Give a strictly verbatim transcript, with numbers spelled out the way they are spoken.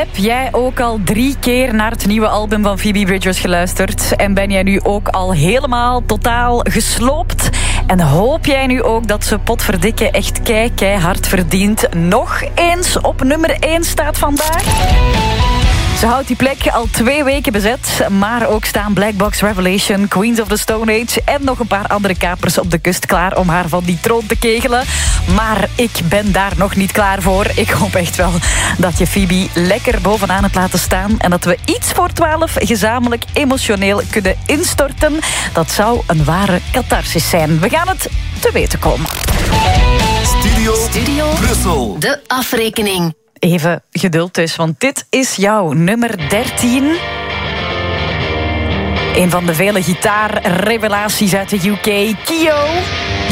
Heb jij ook al drie keer naar het nieuwe album van Phoebe Bridgers geluisterd? En ben jij nu ook al helemaal totaal gesloopt? En hoop jij nu ook dat ze potverdikke echt kei, keihard verdient nog eens op nummer één staat vandaag? Ze houdt die plek al twee weken bezet. Maar ook staan Black Box Revelation, Queens of the Stone Age en nog een paar andere kapers op de kust klaar om haar van die troon te kegelen. Maar ik ben daar nog niet klaar voor. Ik hoop echt wel dat je Phoebe lekker bovenaan hebt laten staan en dat we iets voor twaalf gezamenlijk emotioneel kunnen instorten. Dat zou een ware catharsis zijn. We gaan het te weten komen. Studio, Studio Brussel. De afrekening. Even geduld dus, want dit is jouw nummer dertien. Een van de vele gitaarrevelaties uit de U K, Kyo.